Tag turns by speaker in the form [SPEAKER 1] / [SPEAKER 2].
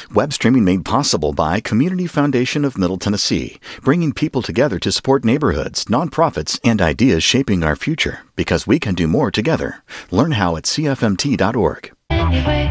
[SPEAKER 1] Web streaming made possible by Community Foundation of Middle Tennessee, bringing people together to support neighborhoods, nonprofits, and ideas shaping our future, because we can do more together. Learn how at cfmt.org.
[SPEAKER 2] Anyway.